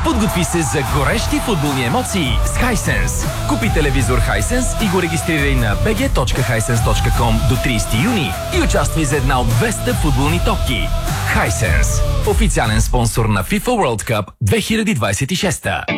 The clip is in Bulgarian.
Подготви се за горещи футболни емоции с Hisense. Купи телевизор Hisense и го регистрирай на bg.hisense.com до 30 юни и участвай за една от 200 футболни топки. Hisense. Официален спонсор на FIFA World Cup 2026.